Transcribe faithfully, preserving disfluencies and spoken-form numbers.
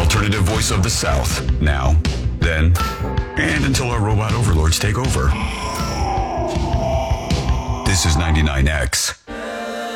alternative voice of the South. Now, then, and until our robot overlords take over. This is ninety-nine X.